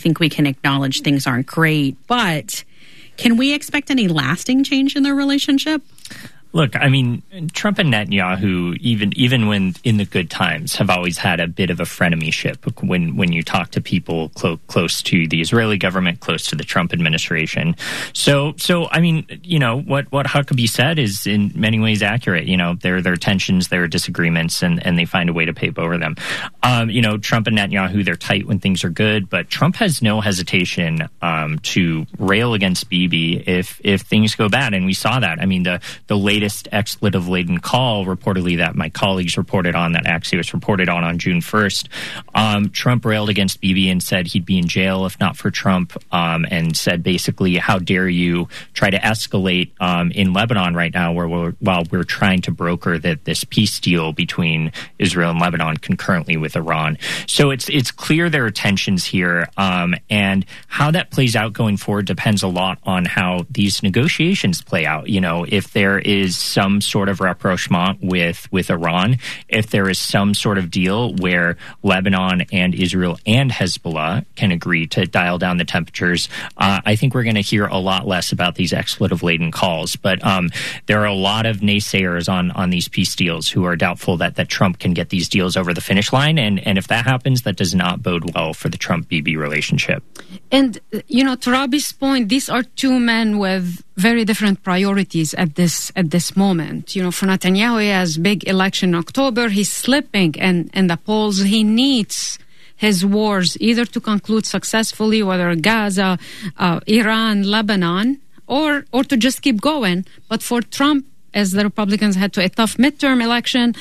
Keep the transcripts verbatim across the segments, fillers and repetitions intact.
think we can acknowledge things aren't great, but can we expect any lasting change in their relationship? Look, I mean, Trump and Netanyahu, even even when in the good times, have always had a bit of a frenemyship. When when you talk to people clo- close to the Israeli government, close to the Trump administration, so so I mean, you know, what what Huckabee said is in many ways accurate. You know, there there are tensions, there are disagreements, and and they find a way to paper over them. Um, you know, Trump and Netanyahu, they're tight when things are good, but Trump has no hesitation um, to rail against Bibi if if things go bad, and we saw that. I mean, the the latest expletive-laden call, reportedly, that my colleagues reported on, that Axios reported on on June first, um, Trump railed against Bibi and said he'd be in jail if not for Trump, um, and said basically, how dare you try to escalate um, in Lebanon right now where we're, while we're trying to broker that this peace deal between Israel and Lebanon concurrently with Iran. So it's it's clear there are tensions here, um, and how that plays out going forward depends a lot on how these negotiations play out. You know, if there is some sort of rapprochement with, with Iran, if there is some sort of deal where Lebanon and Israel and Hezbollah can agree to dial down the temperatures, uh, I think we're going to hear a lot less about these expletive-laden calls. But um, there are a lot of naysayers on, on these peace deals who are doubtful that, that Trump can get these deals over the finish line. And, and if that happens, that does not bode well for the Trump-Bibi relationship. And, you know, to Robbie's point, these are two men with very different priorities at this at this moment. You know, for Netanyahu, he has big election in October. He's slipping in, in the polls. He needs his wars either to conclude successfully, whether Gaza, uh, Iran, Lebanon, or or to just keep going. But for Trump, as the Republicans had to a tough midterm election,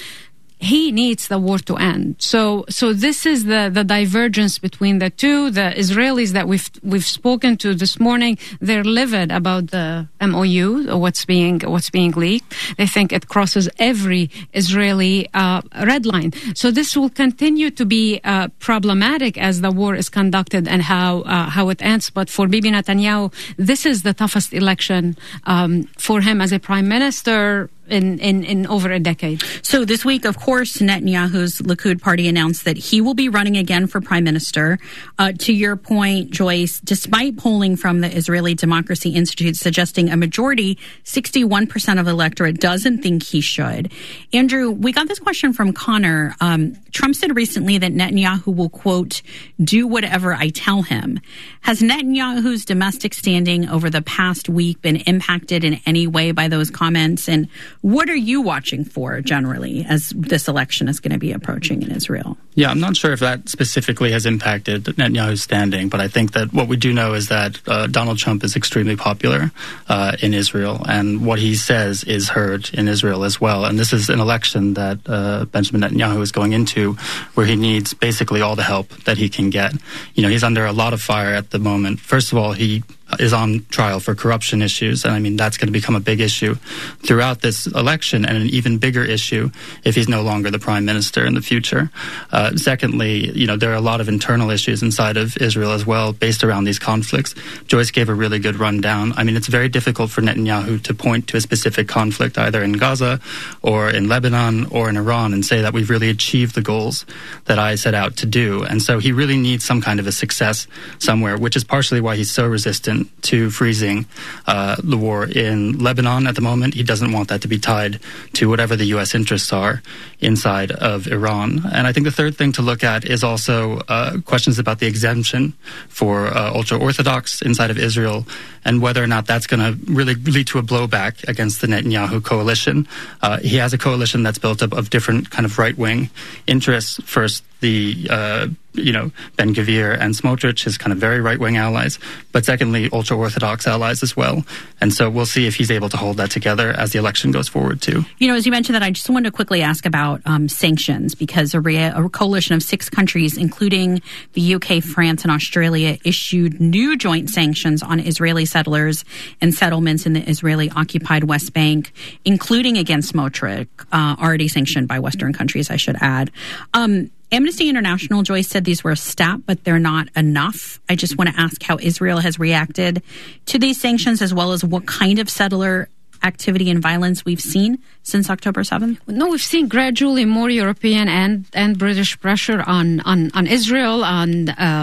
he needs the war to end. So, so this is the, the divergence between the two. The Israelis that we've we've spoken to this morning, they're livid about the M O U, or what's being what's being leaked. They think it crosses every Israeli uh, red line. So this will continue to be uh, problematic as the war is conducted and how uh, how it ends. But for Bibi Netanyahu, this is the toughest election um, for him as a prime minister In, in, in over a decade. So this week, of course, Netanyahu's Likud party announced that he will be running again for prime minister. Uh, to your point, Joyce, despite polling from the Israeli Democracy Institute suggesting a majority, sixty-one percent of the electorate doesn't think he should. Andrew, we got this question from Connor. Um, Trump said recently that Netanyahu will, quote, do whatever I tell him. Has Netanyahu's domestic standing over the past week been impacted in any way by those comments? And what are you watching for generally as this election is going to be approaching in Israel? Yeah, I'm not sure if that specifically has impacted Netanyahu's standing, but I think that what we do know is that uh, Donald Trump is extremely popular uh, in Israel, and what he says is heard in Israel as well. And this is an election that uh, Benjamin Netanyahu is going into where he needs basically all the help that he can get. You know, he's under a lot of fire at the moment. First of all, he is on trial for corruption issues, and I mean that's going to become a big issue throughout this election, and an even bigger issue if he's no longer the prime minister in the future. Uh, secondly, you know, there are a lot of internal issues inside of Israel as well based around these conflicts. Joyce gave a really good rundown. I mean, it's very difficult for Netanyahu to point to a specific conflict either in Gaza or in Lebanon or in Iran and say that we've really achieved the goals that I set out to do. And so he really needs some kind of a success somewhere, which is partially why he's so resistant to freezing uh, the war in Lebanon at the moment. He doesn't want that to be tied to whatever the U S interests are inside of Iran. And I think the third thing to look at is also uh, questions about the exemption for uh, ultra-Orthodox inside of Israel and whether or not that's going to really lead to a blowback against the Netanyahu coalition. Uh, he has a coalition that's built up of different kind of right-wing interests. First, the uh, you know, Ben Gvir and Smotrich, his kind of very right-wing allies, but secondly, ultra-Orthodox allies as well. And so we'll see if he's able to hold that together as the election goes forward, too. You know, as you mentioned that, I just wanted to quickly ask about um, sanctions, because a, re- a coalition of six countries, including the U K, France, and Australia, issued new joint sanctions on Israeli settlers and settlements in the Israeli-occupied West Bank, including against Smotrich, uh, already sanctioned by Western countries, I should add. Um, Amnesty International, Joyce, said these were a step, but they're not enough. I just want to ask how Israel has reacted to these sanctions, as well as what kind of settler activity and violence we've seen since October seventh? No, we've seen gradually more European and, and British pressure on, on, on Israel, on uh,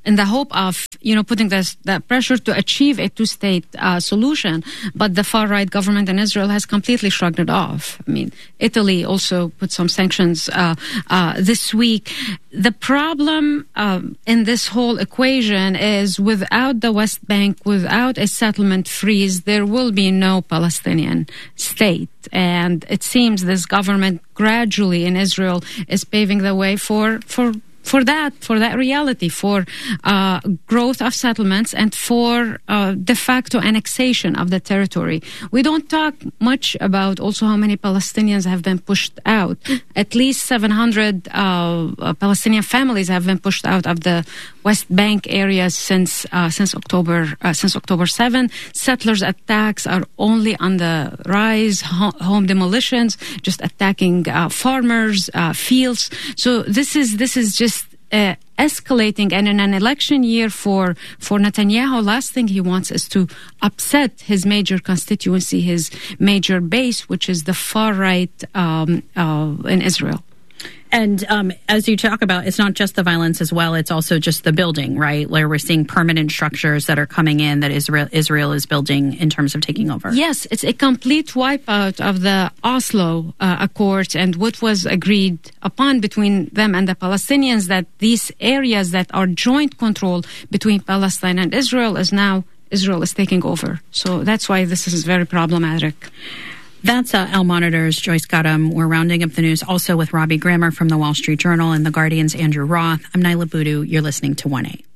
in the hope of, you know, putting this, that pressure to achieve a two-state uh, solution. But the far-right government in Israel has completely shrugged it off. I mean, Italy also put some sanctions uh, uh, this week. The problem uh, in this whole equation is without the West Bank, without a settlement freeze, there will be no Palestinian state. And it seems this government gradually in Israel is paving the way for for for that, for that reality, for uh, growth of settlements and for uh, de facto annexation of the territory. We don't talk much about also how many Palestinians have been pushed out. At least seven hundred uh, Palestinian families have been pushed out of the West Bank areas since uh, since October uh, since October seventh. Settlers' attacks are only on the rise. Ho- home demolitions, just attacking uh, farmers, uh, fields. So this is this is just uh, escalating. And in an election year for for Netanyahu, last thing he wants is to upset his major constituency, his major base, which is the far right um, uh, in Israel. And um, as you talk about, it's not just the violence as well. It's also just the building, right? Where we're seeing permanent structures that are coming in that Israel, Israel is building in terms of taking over. Yes, it's a complete wipeout of the Oslo uh, Accords and what was agreed upon between them and the Palestinians, that these areas that are joint control between Palestine and Israel is now Israel is taking over. So that's why this is very problematic. That's uh, Al Monitor's Joyce Guttum. We're rounding up the news also with Robbie Grammer from the Wall Street Journal and The Guardian's Andrew Roth. I'm Naila Boodoo. You're listening to one A.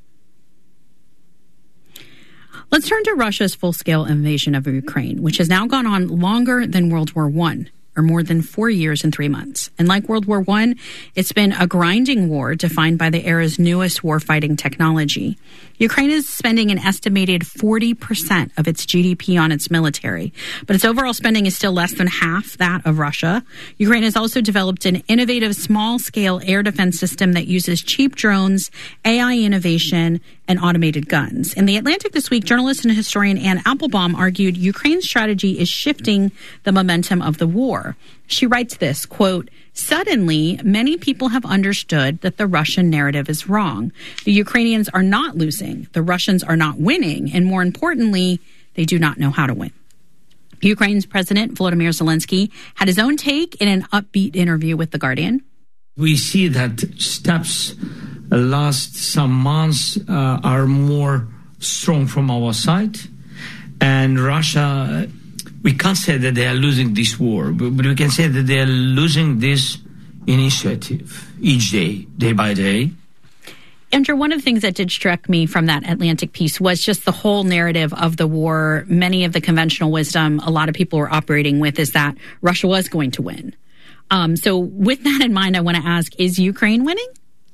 Let's turn to Russia's full-scale invasion of Ukraine, which has now gone on longer than World War One, or more than four years and three months. And like World War One, it's been a grinding war defined by the era's newest warfighting technology. Ukraine is spending an estimated forty percent of its G D P on its military, but its overall spending is still less than half that of Russia. Ukraine has also developed an innovative small-scale air defense system that uses cheap drones, A I innovation, and automated guns. In The Atlantic this week, journalist and historian Anne Applebaum argued Ukraine's strategy is shifting the momentum of the war. She writes this, quote, "Suddenly, many people have understood that the Russian narrative is wrong. The Ukrainians are not losing, the Russians are not winning, and more importantly, they do not know how to win." Ukraine's President Volodymyr Zelensky had his own take in an upbeat interview with The Guardian. We see that steps last some months uh, are more strong from our side, and Russia, we can't say that they are losing this war, but, but we can say that they are losing this initiative each day, day by day. Andrew, one of the things that did struck me from that Atlantic piece was just the whole narrative of the war. Many of the conventional wisdom a lot of people were operating with is that Russia was going to win. Um, so with that in mind, I want to ask, is Ukraine winning?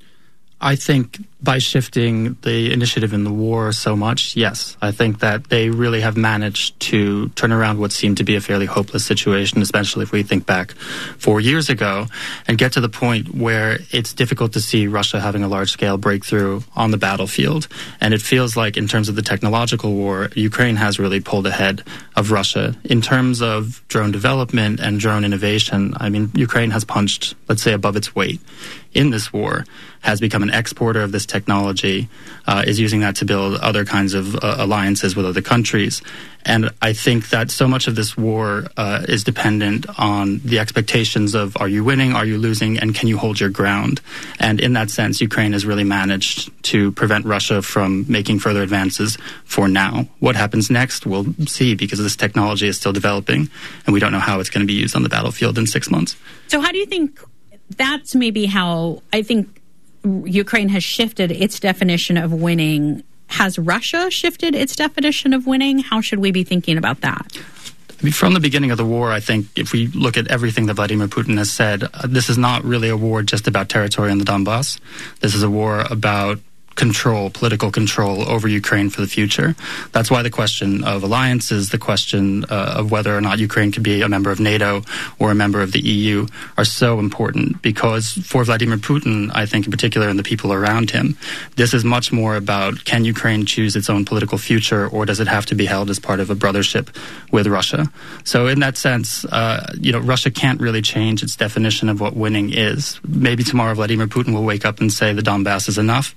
I think by shifting the initiative in the war so much, yes. I think that they really have managed to turn around what seemed to be a fairly hopeless situation, especially if we think back four years ago, and get to the point where it's difficult to see Russia having a large-scale breakthrough on the battlefield. And it feels like in terms of the technological war, Ukraine has really pulled ahead of Russia. In terms of drone development and drone innovation, I mean, Ukraine has punched, let's say, above its weight in this war, has become an exporter of this technology, uh, is using that to build other kinds of uh, alliances with other countries. And I think that so much of this war uh, is dependent on the expectations of are you winning, are you losing, and can you hold your ground? And in that sense, Ukraine has really managed to prevent Russia from making further advances for now. What happens next, we'll see, because this technology is still developing, and we don't know how it's going to be used on the battlefield in six months. So how do you think that's maybe how I think Ukraine has shifted its definition of winning? Has Russia shifted its definition of winning? How should we be thinking about that? I mean, from the beginning of the war, I think if we look at everything that Vladimir Putin has said, uh, this is not really a war just about territory in the Donbass. This is a war about control, political control over Ukraine for the future. That's why the question of alliances, the question uh, of whether or not Ukraine could be a member of NATO or a member of the E U are so important, because for Vladimir Putin, I think in particular, and the people around him, this is much more about, can Ukraine choose its own political future, or does it have to be held as part of a brothership with Russia? So in that sense, uh, you know, Russia can't really change its definition of what winning is. Maybe tomorrow Vladimir Putin will wake up and say the Donbass is enough, and we're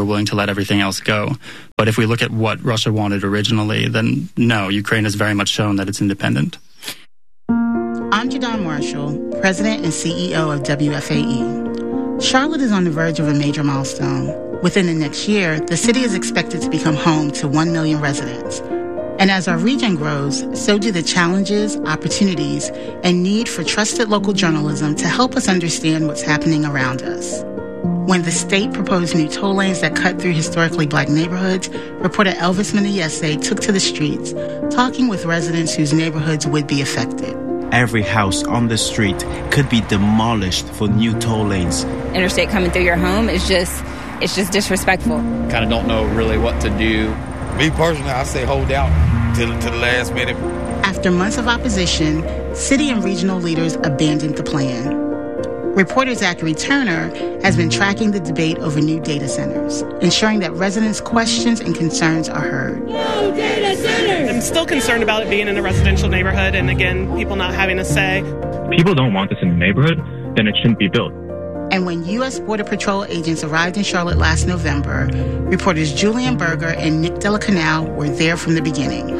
we're willing to let everything else go. But if we look at what Russia wanted originally, then no, Ukraine has very much shown that it's independent. I'm Jadon Marshall, President and C E O of W F A E. Charlotte is on the verge of a major milestone. Within the next year, the city is expected to become home to one million residents. And as our region grows, so do the challenges, opportunities, and need for trusted local journalism to help us understand what's happening around us. When the state proposed new toll lanes that cut through historically black neighborhoods, reporter Elvis Meneyese took to the streets, talking with residents whose neighborhoods would be affected. Every house on the street could be demolished for new toll lanes. Interstate coming through your home is just, it's just disrespectful. Kind of don't know really what to do. Me personally, I say hold out to, to the last minute. After months of opposition, city and regional leaders abandoned the plan. Reporter Zachary Turner has been tracking the debate over new data centers, ensuring that residents' questions and concerns are heard. No data centers! I'm still concerned about it being in a residential neighborhood and, again, people not having a say. If people don't want this in the neighborhood, then it shouldn't be built. And when U S Border Patrol agents arrived in Charlotte last November, reporters Julian Berger and Nick Delacanal were there from the beginning.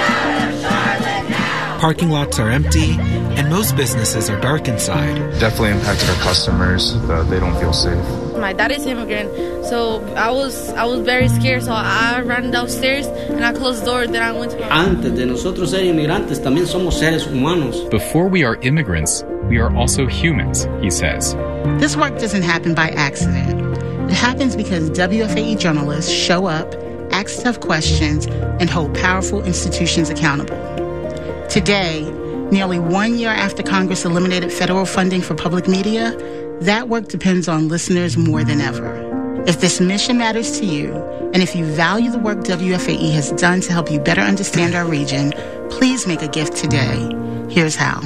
Parking lots are empty, and most businesses are dark inside. Definitely impacted our customers. Uh, they don't feel safe. My dad is immigrant, so I was I was very scared. So I ran downstairs and I closed the door. Then I went to my Antes de nosotros ser inmigrantes, también somos seres humanos. Before we are immigrants, we are also humans, he says. This work doesn't happen by accident. It happens because W F A E journalists show up, ask tough questions, and hold powerful institutions accountable. Today, nearly one year after Congress eliminated federal funding for public media, that work depends on listeners more than ever. If this mission matters to you, and if you value the work W F A E has done to help you better understand our region, please make a gift today. Here's how.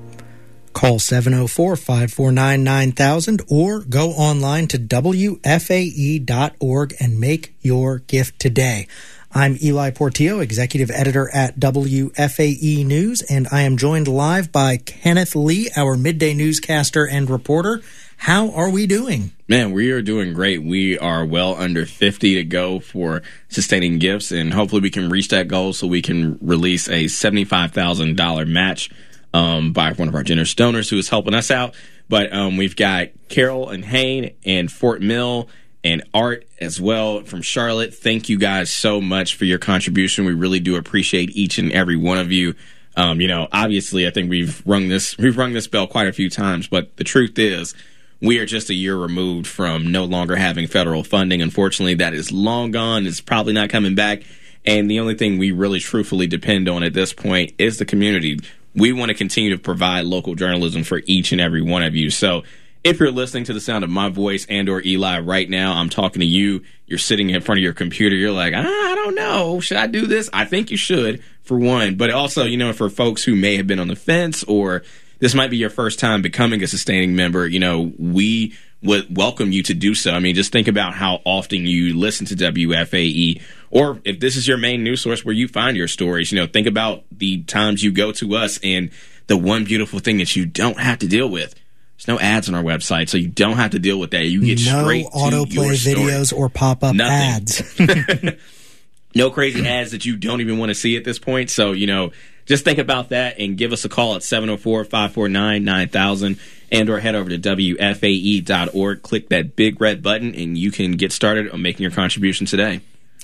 Call seven oh four, five four nine, nine thousand or go online to W F A E dot org and make your gift today. I'm Eli Portillo, executive editor at W F A E News, and I am joined live by Kenneth Lee, our midday newscaster and reporter. How are we doing? Man, we are doing great. We are well under fifty to go for sustaining gifts, and hopefully we can reach that goal so we can release a seventy-five thousand dollars match um, by one of our generous donors who is helping us out. But um, we've got Carol and Hayne and Fort Mill and Art as well from Charlotte. Thank you guys so much for your contribution. We really do appreciate each and every one of you. Um, you know, obviously, I think we've rung this we've rung this bell quite a few times, but the truth is, we are just a year removed from no longer having federal funding. Unfortunately, that is long gone. It's probably not coming back. And the only thing we really truthfully depend on at this point is the community. We want to continue to provide local journalism for each and every one of you. So if you're listening to the sound of my voice and or Eli right now, I'm talking to you. You're sitting in front of your computer. You're like, ah, I don't know. Should I do this? I think you should, for one. But also, you know, for folks who may have been on the fence or this might be your first time becoming a sustaining member, you know, we would welcome you to do so. I mean, just think about how often you listen to W F A E, or if this is your main news source where you find your stories, you know, think about the times you go to us and the one beautiful thing that you don't have to deal with. There's no ads on our website, so you don't have to deal with that. You get no straight to autoplay your story. videos or pop-up Nothing. ads. No crazy ads that you don't even want to see at this point. So, you know, just think about that and give us a call at seven oh four, five four nine, nine thousand and or head over to W F A E dot org. Click that big red button and you can get started on making your contribution today.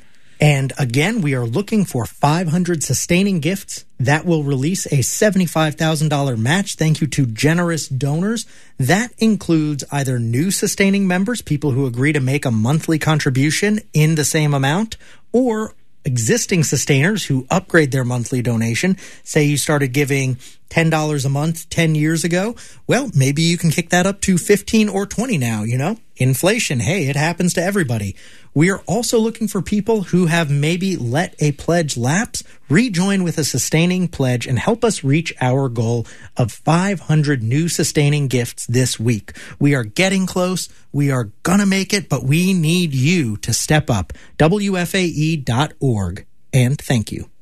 And again, we are looking for five hundred sustaining gifts. That will release a seventy-five thousand dollars match. Thank you to generous donors. That includes either new sustaining members, people who agree to make a monthly contribution in the same amount, or existing sustainers who upgrade their monthly donation. Say you started giving ten dollars a month ten years ago. Well, maybe you can kick that up to fifteen or twenty now, you know? Inflation, hey, it happens to everybody. We are also looking for people who have maybe let a pledge lapse, rejoin with a sustaining pledge, and help us reach our goal of five hundred new sustaining gifts this week. We are getting close. We are gonna make it, but we need you to step up. W F A E dot org. And thank you.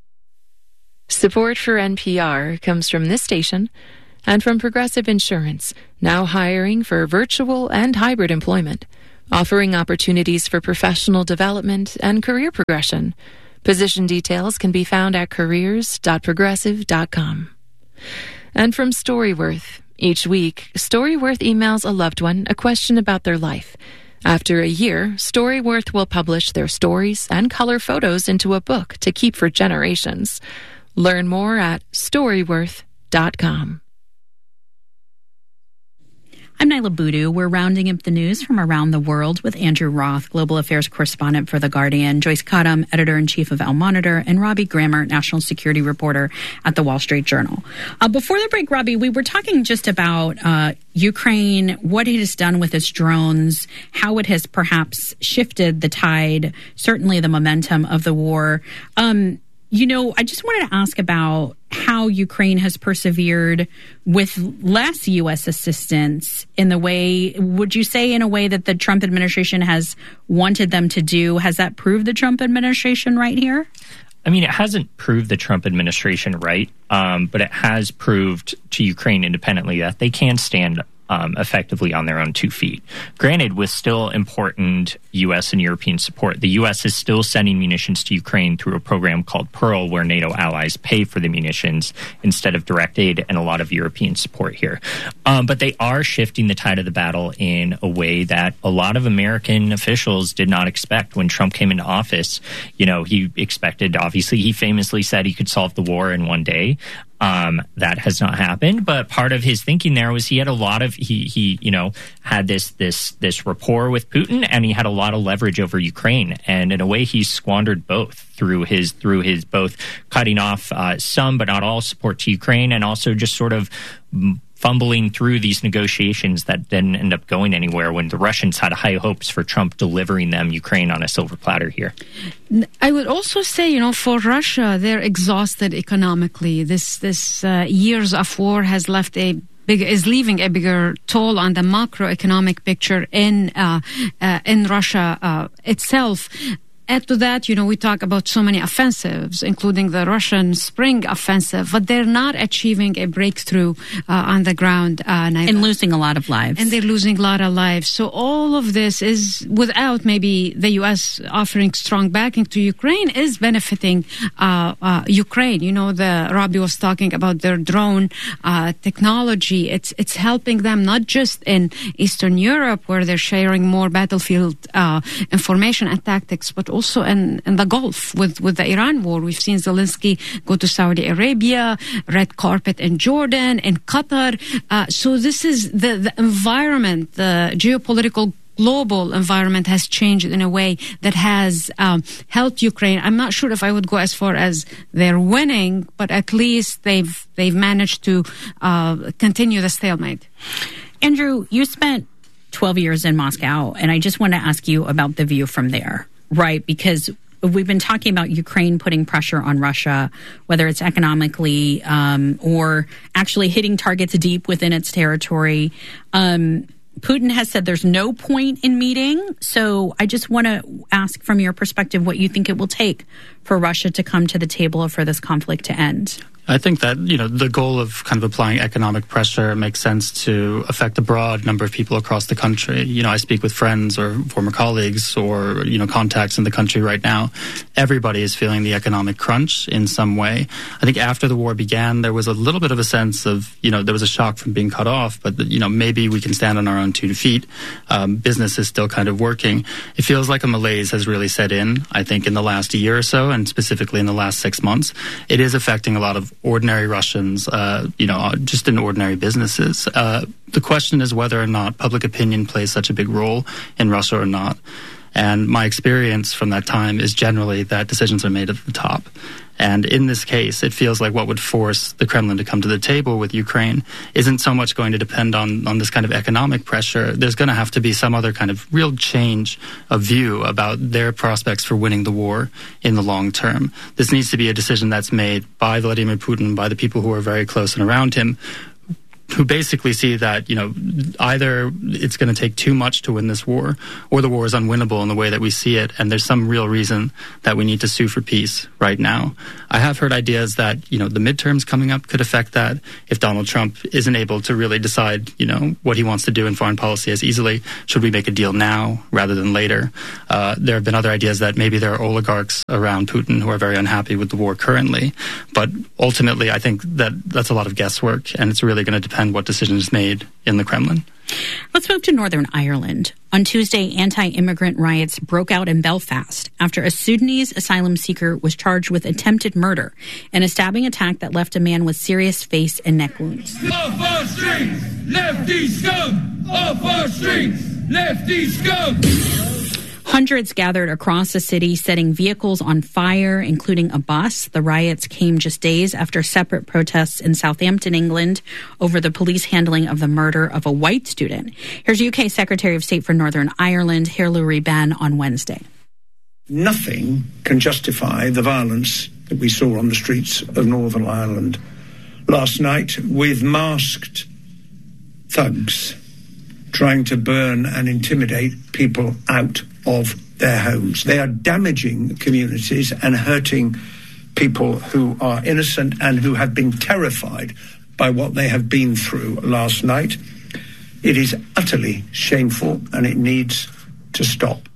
Support for N P R comes from this station and from Progressive Insurance, now hiring for virtual and hybrid employment. offering opportunities for professional development and career progression. Position details can be found at careers dot progressive dot com. And from Storyworth, each week, Storyworth emails a loved one a question about their life. After a year, Storyworth will publish their stories and color photos into a book to keep for generations. Learn more at storyworth dot com. I'm Nyla Boodoo. We're rounding up the news from around the world with Andrew Roth, Global Affairs Correspondent for The Guardian, Joyce Cottom, Editor-in-Chief of Al Monitor, and Robbie Grammer, National Security Reporter at The Wall Street Journal. Uh, before the break, Robbie, we were talking just about uh, Ukraine, what it has done with its drones, how it has perhaps shifted the tide, certainly the momentum of the war. Um, You know, I just wanted to ask about how Ukraine has persevered with less U S assistance in the way, would you say in a way that the Trump administration has wanted them to do? Has that proved the Trump administration right here? I mean, it hasn't proved the Trump administration right, um, but it has proved to Ukraine independently that they can stand Um, effectively on their own two feet. Granted, with still important U S and European support, the U S is still sending munitions to Ukraine through a program called Pearl, where NATO allies pay for the munitions instead of direct aid, and a lot of European support here. Um, but they are shifting the tide of the battle in a way that a lot of American officials did not expect when Trump came into office. You know, he expected, obviously, he famously said he could solve the war in one day. Um, that has not happened, but part of his thinking there was he had a lot of he he you know had this this this rapport with Putin, and he had a lot of leverage over Ukraine, and in a way he squandered both through his through his both cutting off uh, some but not all support to Ukraine, and also just sort of fumbling through these negotiations that didn't end up going anywhere when the Russians had high hopes for Trump delivering them Ukraine on a silver platter here. I would also say, you know, for Russia, they're exhausted economically. This this uh, years of war has left a big is leaving a bigger toll on the macroeconomic picture in uh, uh, in Russia uh, itself. Add to that, you know, we talk about so many offensives, including the Russian Spring offensive, but they're not achieving a breakthrough uh, on the ground. Uh, and losing a lot of lives. And they're losing a lot of lives. So all of this is, without maybe the U S offering strong backing to Ukraine, is benefiting uh, uh, Ukraine. You know, the Robbie was talking about their drone uh, technology. It's it's helping them not just in Eastern Europe, where they're sharing more battlefield uh, information and tactics, but also in, in the Gulf with, with the Iran war. We've seen Zelensky go to Saudi Arabia, red carpet in Jordan, in Qatar. Uh, so this is the, the environment, the geopolitical global environment has changed in a way that has um, helped Ukraine. I'm not sure if I would go as far as they're winning, but at least they've they've managed to uh, continue the stalemate. Andrew, you spent twelve years in Moscow, and I just want to ask you about the view from there. Right, because we've been talking about Ukraine putting pressure on Russia, whether it's economically um, or actually hitting targets deep within its territory. Um, Putin has said there's no point in meeting. So I just want to ask from your perspective what you think it will take for Russia to come to the table or for this conflict to end. I think that, you know, the goal of kind of applying economic pressure makes sense to affect a broad number of people across the country. You know, I speak with friends or former colleagues or, you know, contacts in the country right now. Everybody is feeling the economic crunch in some way. I think after the war began, there was a little bit of a sense of, you know, there was a shock from being cut off, but, you know, maybe we can stand on our own two feet. Um, business is still kind of working. It feels like a malaise has really set in, I think, in the last year or so, and specifically in the last six months. It is affecting a lot of ordinary Russians, uh, you know, just in ordinary businesses. Uh, the question is whether or not public opinion plays such a big role in Russia or not. And my experience from that time is generally that decisions are made at the top. And in this case, it feels like what would force the Kremlin to come to the table with Ukraine isn't so much going to depend on, on this kind of economic pressure. There's going to have to be some other kind of real change of view about their prospects for winning the war in the long term. This needs to be a decision that's made by Vladimir Putin, by the people who are very close and around him, who basically see that, you know, either it's going to take too much to win this war, or the war is unwinnable in the way that we see it, and there's some real reason that we need to sue for peace right now. I have heard ideas that, you know, the midterms coming up could affect that. If Donald Trump isn't able to really decide, you know, what he wants to do in foreign policy as easily, should we make a deal now rather than later? Uh, there have been other ideas that maybe there are oligarchs around Putin who are very unhappy with the war currently, but ultimately I think that that's a lot of guesswork, and it's really going to depend what decision is made in the Kremlin. Let's move to Northern Ireland. On Tuesday, anti-immigrant riots broke out in Belfast after a Sudanese asylum seeker was charged with attempted murder in a stabbing attack that left a man with serious face and neck wounds. Off our streets, lefty scum! Off our streets, lefty scum! Hundreds gathered across the city, setting vehicles on fire, including a bus. The riots came just days after separate protests in Southampton, England, over the police handling of the murder of a white student. Here's U K Secretary of State for Northern Ireland, Hilary Benn, on Wednesday. Nothing can justify the violence that we saw on the streets of Northern Ireland last night, with masked thugs trying to burn and intimidate people out of their homes. They are damaging communities and hurting people who are innocent and who have been terrified by what they have been through last night. It is utterly shameful, and it needs to stop.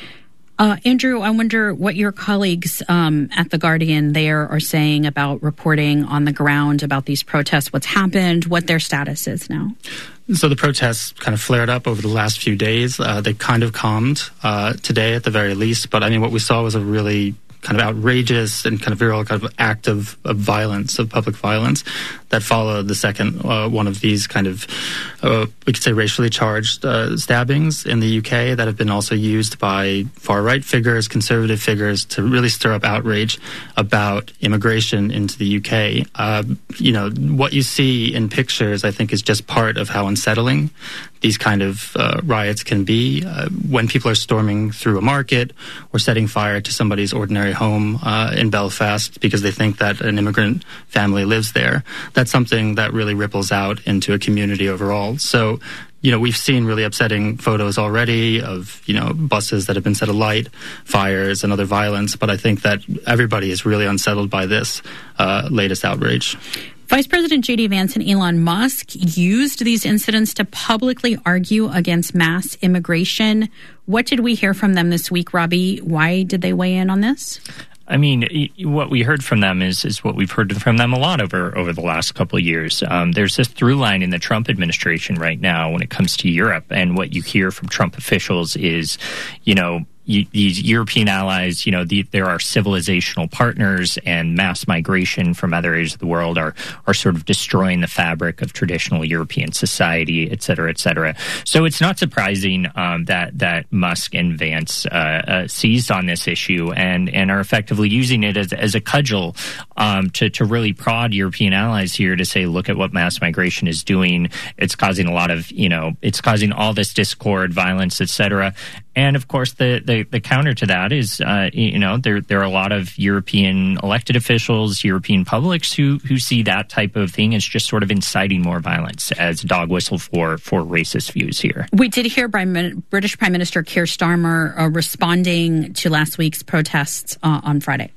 Uh, Andrew, I wonder what your colleagues um, at The Guardian there are saying about reporting on the ground about these protests, what's happened, what their status is now. So the protests kind of flared up over the last few days. Uh, they kind of calmed uh, today at the very least. But I mean, what we saw was a really kind of outrageous and kind of virile kind of act of, of violence, of public violence, that followed the second uh, one of these kind of, uh, we could say, racially charged uh, stabbings in the U K that have been also used by far-right figures, conservative figures, to really stir up outrage about immigration into the U K. Uh, you know, what you see in pictures, I think, is just part of how unsettling these kind of uh, riots can be. Uh, when people are storming through a market or setting fire to somebody's ordinary home uh, in Belfast because they think that an immigrant family lives there, that's something that really ripples out into a community overall. So, you know, we've seen really upsetting photos already of, you know, buses that have been set alight, fires and other violence, but I think that everybody is really unsettled by this uh, latest outrage. Vice President J D Vance and Elon Musk used these incidents to publicly argue against mass immigration. What did we hear from them this week, Robbie? Why did they weigh in on this? I mean, what we heard from them is is what we've heard from them a lot over, over the last couple of years. Um, there's this through line in the Trump administration right now when it comes to Europe, and what you hear from Trump officials is, you know, these European allies, you know, the, there are civilizational partners, and mass migration from other areas of the world are are sort of destroying the fabric of traditional European society, et cetera, et cetera. So it's not surprising um, that that Musk and Vance uh, uh, seized on this issue and and are effectively using it as as a cudgel um, to to really prod European allies here to say, look at what mass migration is doing. It's causing a lot of, you know, it's causing all this discord, violence, et cetera. And of course, the, the, the counter to that is, uh, you know, there there are a lot of European elected officials, European publics who who see that type of thing as just sort of inciting more violence, as a dog whistle for for racist views here. We did hear British Prime Minister Keir Starmer uh, responding to last week's protests uh, on Friday.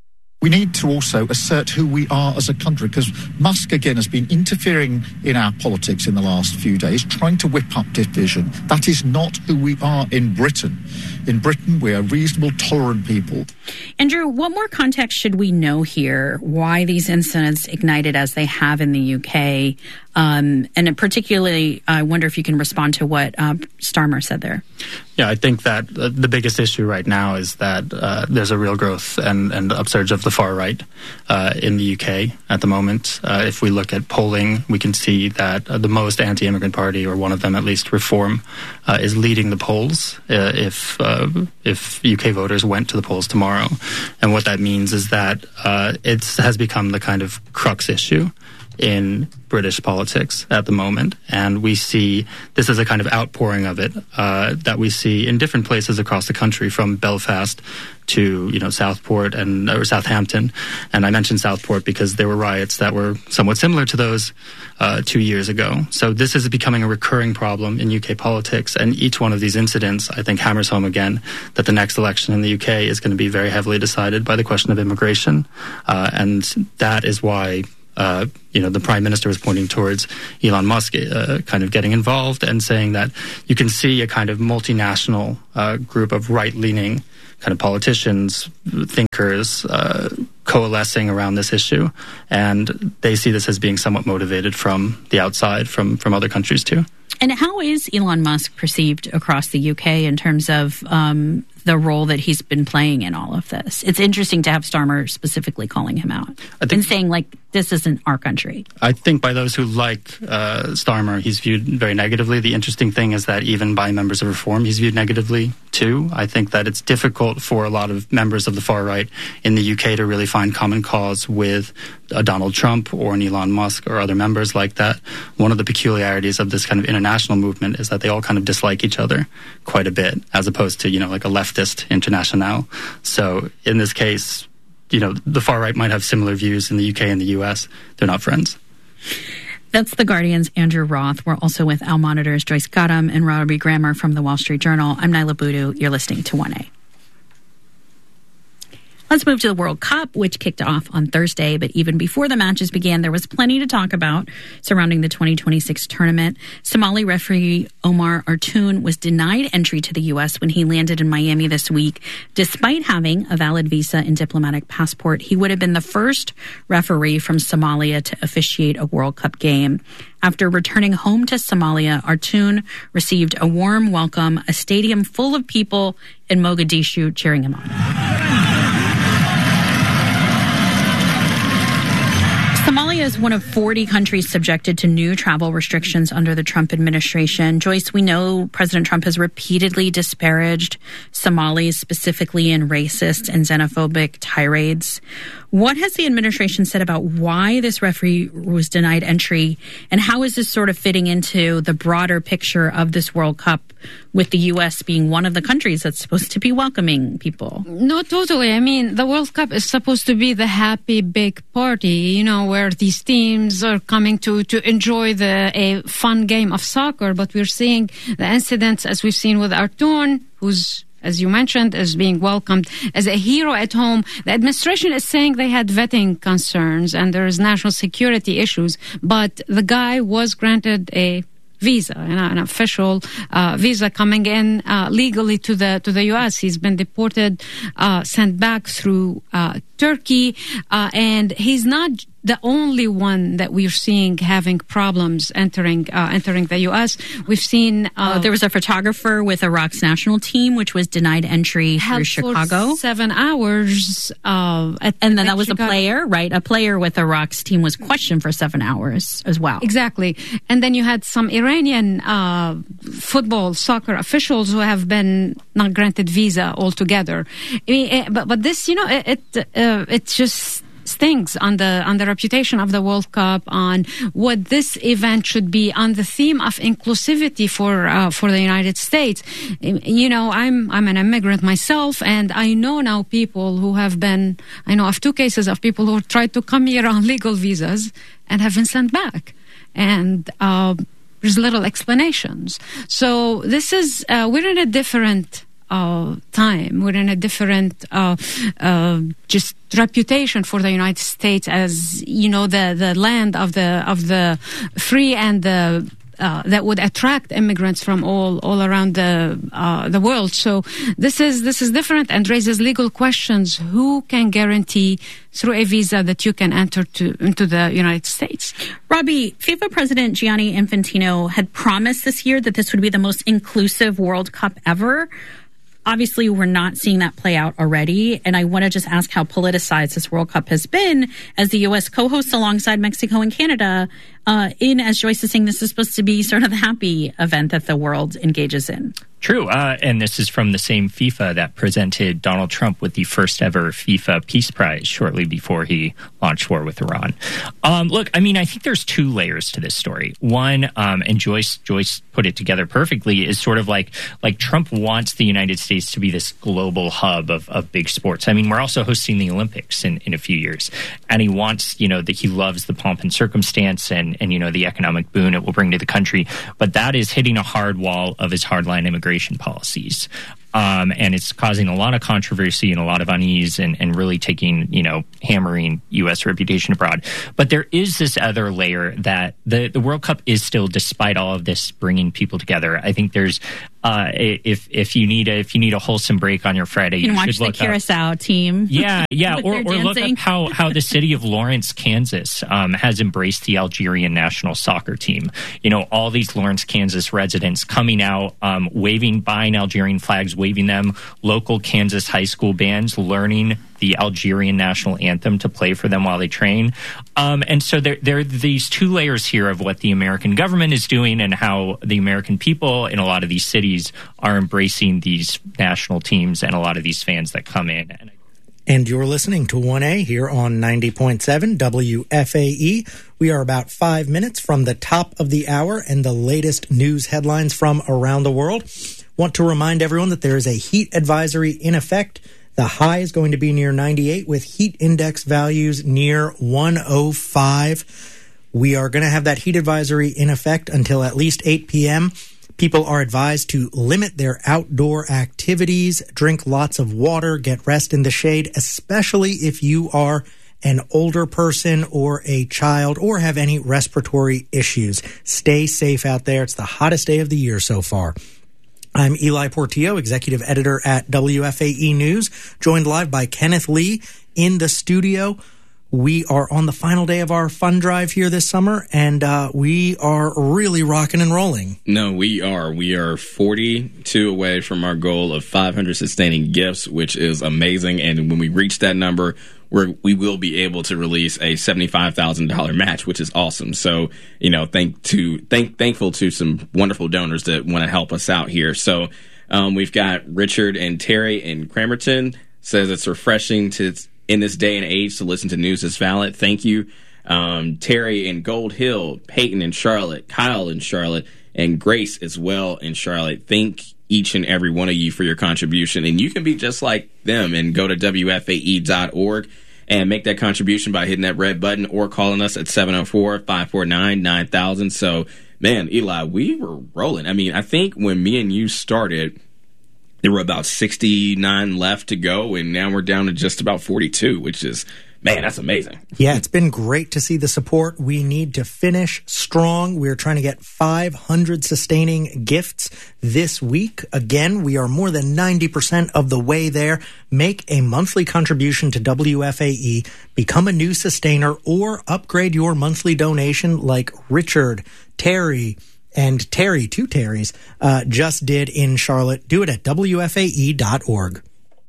We need to also assert who we are as a country, because Musk, again, has been interfering in our politics in the last few days, trying to whip up division. That is not who we are in Britain. In Britain, we are reasonable, tolerant people. Andrew, what more context should we know here, why these incidents ignited as they have in the U K? Um, and particularly, I wonder if you can respond to what uh, Starmer said there. Yeah, I think that uh, the biggest issue right now is that uh, there's a real growth and, and upsurge of the far right uh, in the U K at the moment. Uh, if we look at polling, we can see that uh, the most anti-immigrant party, or one of them at least, Reform, uh, is leading the polls uh, if uh, if U K voters went to the polls tomorrow. And what that means is that uh, it has become the kind of crux issue in British politics at the moment. And we see this is a kind of outpouring of it uh, that we see in different places across the country, from Belfast to, you know, Southport and or Southampton. And I mentioned Southport because there were riots that were somewhat similar to those uh, two years ago. So this is becoming a recurring problem in U K politics. And each one of these incidents, I think, hammers home again that the next election in the U K is going to be very heavily decided by the question of immigration. Uh, and that is why Uh, you know, the Prime Minister was pointing towards Elon Musk uh, kind of getting involved and saying that you can see a kind of multinational uh, group of right-leaning kind of politicians, thinkers, uh, coalescing around this issue. And they see this as being somewhat motivated from the outside, from, from other countries too. And how is Elon Musk perceived across the U K in terms of um, the role that he's been playing in all of this? It's interesting to have Starmer specifically calling him out and saying, like, this isn't our country. I think by those who like uh, Starmer, he's viewed very negatively. The interesting thing is that even by members of Reform, he's viewed negatively too. I think that it's difficult for a lot of members of the far right in the U K to really find common cause with a Donald Trump or an Elon Musk or other members like that. One of the peculiarities of this kind of international movement is that they all kind of dislike each other quite a bit, as opposed to, you know, like a leftist internationale. So in this case, you know, the far right might have similar views in the U K and the U S. They're not friends. That's The Guardian's Andrew Roth. We're also with Al Monitor's Joyce Gautam and Robbie Grammer from the Wall Street Journal. I'm Nyla Boodoo. You're listening to one A. Let's move to the World Cup, which kicked off on Thursday. But even before the matches began, there was plenty to talk about surrounding the twenty twenty-six tournament. Somali referee Omar Artoon was denied entry to the U S when he landed in Miami this week. Despite having a valid visa and diplomatic passport, he would have been the first referee from Somalia to officiate a World Cup game. After returning home to Somalia, Artoon received a warm welcome, a stadium full of people in Mogadishu cheering him on. Somalia is one of forty countries subjected to new travel restrictions under the Trump administration. Joyce, we know President Trump has repeatedly disparaged Somalis, specifically in racist and xenophobic tirades. What has the administration said about why this referee was denied entry, and how is this sort of fitting into the broader picture of this World Cup, with the U S being one of the countries that's supposed to be welcoming people? No, totally. I mean, the World Cup is supposed to be the happy big party, you know, where these teams are coming to, to enjoy the a fun game of soccer. But we're seeing the incidents, as we've seen with Artoon, who's, as you mentioned, is being welcomed as a hero at home. The administration is saying they had vetting concerns and there's national security issues, but the guy was granted a visa, an, an official uh, visa coming in uh, legally to the to the U S. He's been deported, uh, sent back through uh, Turkey, uh, and he's not the only one that we're seeing having problems entering uh, entering the U S. We've seen uh, uh, there was a photographer with Iraq's national team, which was denied entry through Chicago. For seven hours, uh, at, and then at that was Chicago. a player, right? A player with Iraq's team was questioned for seven hours as well. Exactly, and then you had some Iranian uh, football, soccer officials who have been not granted visa altogether. I mean, it, but but this, you know, it it, uh, it just stings on the on the reputation of the World Cup, on what this event should be, on the theme of inclusivity for uh, for the United States. You know, I'm I'm an immigrant myself, and I know now people who have been. I know of two cases of people who tried to come here on legal visas and have been sent back, and uh, there's little explanations. So this is uh, we're in a different Uh, time. We're in a different uh, uh, just reputation for the United States as, you know, the, the land of the of the free and the uh, that would attract immigrants from all all around the uh, the world. So this is this is different and raises legal questions. Who can guarantee through a visa that you can enter to into the United States? Robbie, FIFA President Gianni Infantino had promised this year that this would be the most inclusive World Cup ever. Obviously, we're not seeing that play out already. And I want to just ask how politicized this World Cup has been as the U S co-hosts alongside Mexico and Canada uh, in, as Joyce is saying, this is supposed to be sort of the happy event that the world engages in. True. Uh, and this is from the same FIFA that presented Donald Trump with the first ever FIFA Peace Prize shortly before he launched war with Iran. Um, look, I mean, I think there's two layers to this story. One, um, and Joyce Joyce put it together perfectly, is sort of like like Trump wants the United States to be this global hub of, of big sports. I mean, we're also hosting the Olympics in, in a few years. And he wants, you know, that he loves the pomp and circumstance and, and, you know, the economic boon it will bring to the country. But that is hitting a hard wall of his hardline immigration policies. Um, and it's causing a lot of controversy and a lot of unease and, and really taking, you know, hammering U S reputation abroad. But there is this other layer that the, the World Cup is still, despite all of this, bringing people together. I think there's, uh, if if you need a if you need a wholesome break on your Friday, you can you watch should the look Curacao up. team. Yeah, yeah, or, or look dancing. up how how the city of Lawrence, Kansas, um, has embraced the Algerian national soccer team. You know, all these Lawrence, Kansas residents coming out, um, waving, buying Algerian flags, waving them. Local Kansas high school bands learning the Algerian national anthem to play for them while they train. Um, and so there, there are these two layers here of what the American government is doing and how the American people in a lot of these cities are embracing these national teams and a lot of these fans that come in. And, and you're listening to one A here on ninety point seven W F A E. We are about five minutes from the top of the hour and the latest news headlines from around the world. Want to remind everyone that there is a heat advisory in effect. The high is going to be near ninety-eight with heat index values near one oh five. We are going to have that heat advisory in effect until at least eight p.m. People are advised to limit their outdoor activities, drink lots of water, get rest in the shade, especially if you are an older person or a child or have any respiratory issues. Stay safe out there. It's the hottest day of the year so far. I'm Eli Portillo, executive editor at W F A E News, joined live by Kenneth Lee in the studio. We are on the final day of our fund drive here this summer, and uh, we are really rocking and rolling. No, we are. We are forty-two away from our goal of five hundred sustaining gifts, which is amazing. And when we reach that number, we're, we will be able to release a seventy-five thousand dollars match, which is awesome. So, you know, thank to thank thankful to some wonderful donors that want to help us out here. So um, we've got Richard and Terry in Cramerton. Says it's refreshing to in this day and age to listen to news that's valid. Thank you. Um, Terry in Gold Hill, Peyton in Charlotte, Kyle in Charlotte, and Grace as well in Charlotte. Thank each and every one of you for your contribution. And you can be just like them and go to W F A E dot org and make that contribution by hitting that red button or calling us at seven oh four, five four nine, nine thousand. So, man, Eli, we were rolling. I mean, I think when me and you started, there were about sixty-nine left to go, and now we're down to just about forty-two, which is, man, that's amazing. Yeah, it's been great to see the support. We need to finish strong. We're trying to get five hundred sustaining gifts this week. Again, we are more than ninety percent of the way there. Make a monthly contribution to W F A E, become a new sustainer, or upgrade your monthly donation like Richard, Terry, and Terry, two Terrys, uh, just did in Charlotte. Do it at W F A E dot org.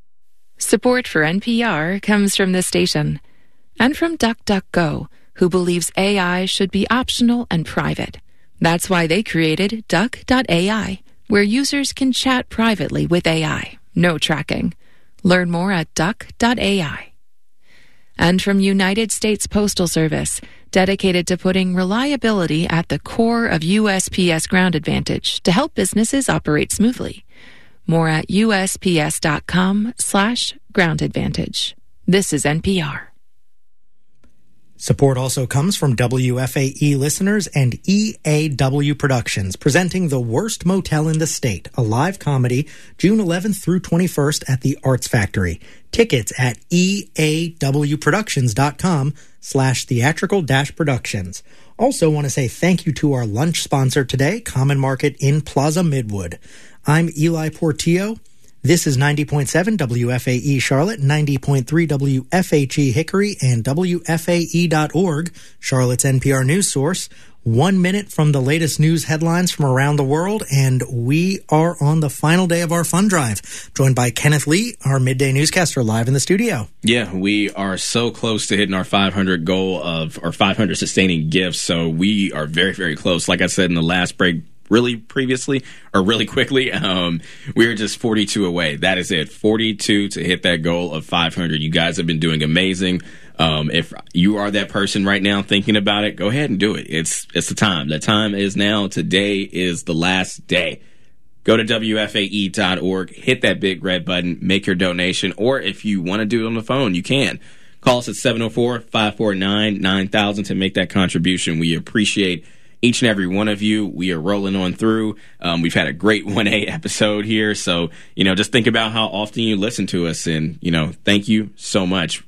Support for N P R comes from this station and from DuckDuckGo, who believes A I should be optional and private. That's why they created Duck dot A I, where users can chat privately with A I. No tracking. Learn more at Duck dot A I. And from United States Postal Service, dedicated to putting reliability at the core of U S P S Ground Advantage to help businesses operate smoothly. More at U S P S dot com slash ground advantage. This is N P R. Support also comes from W F A E listeners and E A W Productions, presenting The Worst Motel in the State, a live comedy, June eleventh through twenty-first at the Arts Factory. Tickets at E A W productions dot com slash theatrical dash productions. Also want to say thank you to our lunch sponsor today, Common Market in Plaza Midwood. I'm Eli Portillo. This is ninety point seven W F A E Charlotte, ninety point three W F H E Hickory, and W F A E dot org, Charlotte's N P R news source. One minute from the latest news headlines from around the world, and we are on the final day of our fund drive, joined by Kenneth Lee, our midday newscaster, live in the studio. Yeah, we are so close to hitting our five hundred goal of, or five hundred sustaining gifts, so we are very, very close. Like I said in the last break, really previously, or really quickly, um, we were just forty-two away. That is it, forty-two to hit that goal of five hundred. You guys have been doing amazing. Um, if you are that person right now thinking about it, go ahead and do it. It's it's the time. The time is now. Today is the last day. Go to W F A E dot org, hit that big red button, make your donation, or if you want to do it on the phone, you can. Call us at seven oh four, five four nine, nine thousand to make that contribution. We appreciate each and every one of you. We are rolling on through. Um, we've had a great one A episode here. So, you know, just think about how often you listen to us. And, you know, thank you so much.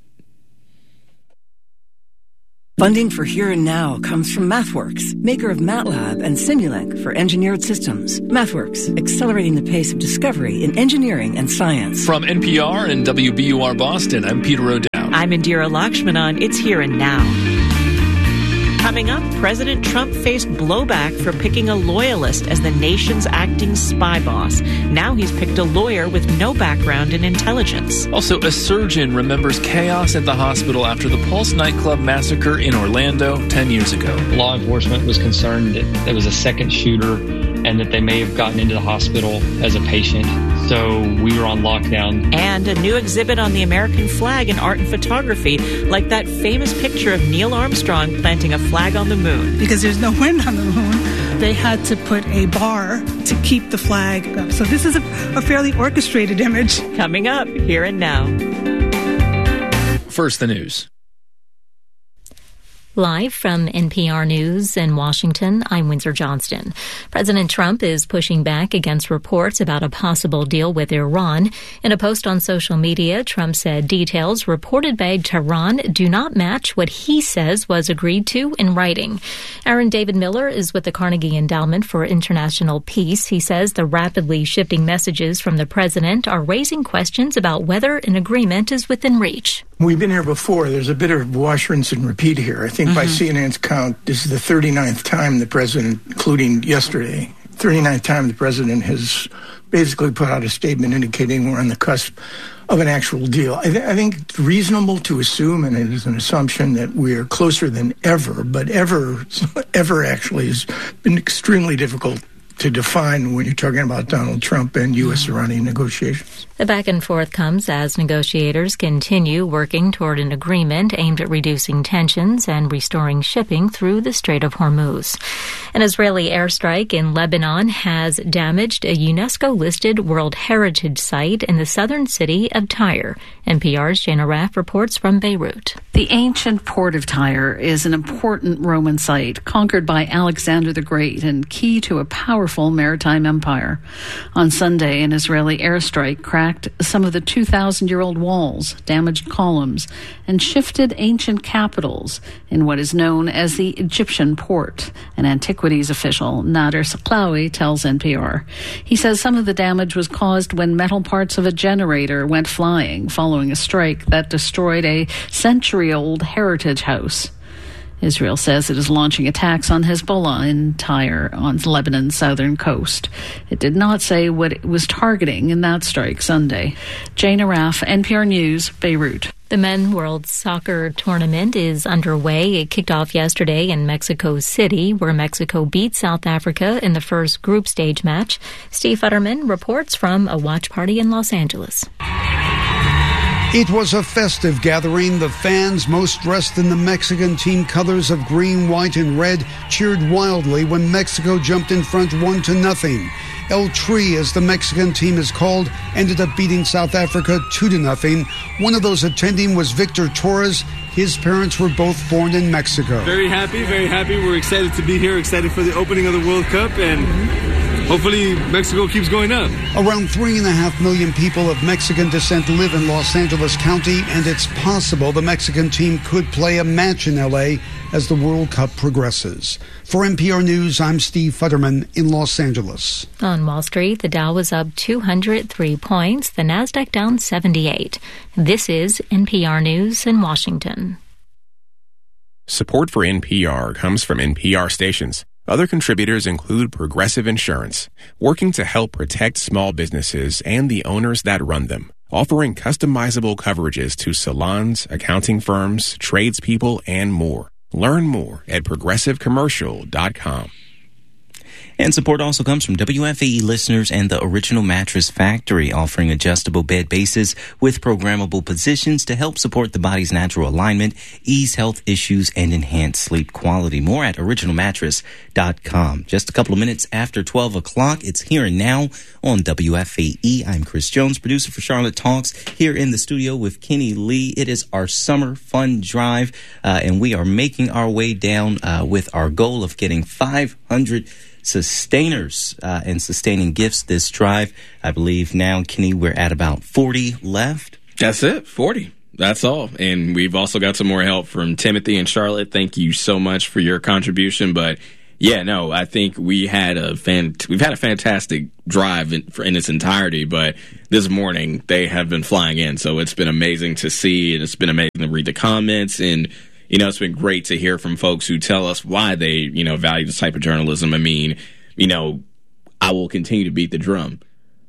Funding for Here and Now comes from MathWorks, maker of MATLAB and Simulink for engineered systems. MathWorks, accelerating the pace of discovery in engineering and science. From N P R and W B U R Boston, I'm Peter O'Dowd. I'm Indira Lakshmanan. It's Here and Now. Coming up, President Trump faced blowback for picking a loyalist as the nation's acting spy boss. Now he's picked a lawyer with no background in intelligence. Also, a surgeon remembers chaos at the hospital after the Pulse nightclub massacre in Orlando ten years ago. Law enforcement was concerned that there was a second shooter and that they may have gotten into the hospital as a patient. So we were on lockdown. And a new exhibit on the American flag in art and photography, like that famous picture of Neil Armstrong planting a flag on the moon. Because there's no wind on the moon, they had to put a bar to keep the flag up. So this is a, a fairly orchestrated image. Coming up, Here and Now. First, the news. Live from N P R News in Washington, I'm Windsor Johnston. President Trump is pushing back against reports about a possible deal with Iran. In a post on social media, Trump said details reported by Tehran do not match what he says was agreed to in writing. Aaron David Miller is with the Carnegie Endowment for International Peace. He says the rapidly shifting messages from the president are raising questions about whether an agreement is within reach. We've been here before. There's a bit of wash, rinse, and repeat here. I think mm-hmm. by C N N's count, this is the thirty-ninth time the president, including yesterday, thirty-ninth time the president has basically put out a statement indicating we're on the cusp of an actual deal. I, th- I think it's reasonable to assume, and it is an assumption, that we are closer than ever, but ever, ever actually has been extremely difficult to define when you're talking about Donald Trump and U S Iranian negotiations. The back and forth comes as negotiators continue working toward an agreement aimed at reducing tensions and restoring shipping through the Strait of Hormuz. An Israeli airstrike in Lebanon has damaged a UNESCO-listed World Heritage Site in the southern city of Tyre. N P R's Jana Raff reports from Beirut. The ancient port of Tyre is an important Roman site conquered by Alexander the Great and key to a powerful maritime empire. On Sunday, an Israeli airstrike cracked some of the two thousand year old walls, damaged columns, and shifted ancient capitals in what is known as the Egyptian port. An antiquities official, Nader Saklawi, tells N P R. He says some of the damage was caused when metal parts of a generator went flying following a strike that destroyed a century-old heritage house. Israel says it is launching attacks on Hezbollah in Tyre on Lebanon's southern coast. It did not say what it was targeting in that strike Sunday. Jana Raff, N P R News, Beirut. The Men's World Soccer Tournament is underway. It kicked off yesterday in Mexico City, where Mexico beat South Africa in the first group stage match. Steve Futterman reports from a watch party in Los Angeles. It was a festive gathering. The fans, most dressed in the Mexican team colors of green, white, and red, cheered wildly when Mexico jumped in front one to nothing. El Tri, as the Mexican team is called, ended up beating South Africa two to nothing. One of those attending was Victor Torres. His parents were both born in Mexico. Very happy, very happy. We're excited to be here, excited for the opening of the World Cup, and hopefully Mexico keeps going up. Around three and a half million people of Mexican descent live in Los Angeles County, and it's possible the Mexican team could play a match in L A as the World Cup progresses. For N P R News, I'm Steve Futterman in Los Angeles. On Wall Street, the Dow was up two hundred three points, the Nasdaq down seventy-eight. This is N P R News in Washington. Support for N P R comes from N P R stations. Other contributors include Progressive Insurance, working to help protect small businesses and the owners that run them, offering customizable coverages to salons, accounting firms, tradespeople, and more. Learn more at progressive commercial dot com. And support also comes from W F A E listeners and the Original Mattress Factory, offering adjustable bed bases with programmable positions to help support the body's natural alignment, ease health issues, and enhance sleep quality. More at original mattress dot com. Just a couple of minutes after twelve o'clock, it's Here and Now on W F A E. I'm Chris Jones, producer for Charlotte Talks, here in the studio with Kenny Lee. It is our summer fun drive, uh, and we are making our way down uh, with our goal of getting five hundred sustainers uh, and sustaining gifts this drive. I believe now, Kenny, we're at about forty left. That's it, forty. That's all. And we've also got some more help from Timothy and Charlotte. Thank you so much for your contribution. But yeah, no, I think we had a fan, we've had a fantastic drive in, for, in its entirety. But this morning they have been flying in, so it's been amazing to see, and it's been amazing to read the comments. And you know, it's been great to hear from folks who tell us why they, you know, value this type of journalism. I mean, you know, I will continue to beat the drum.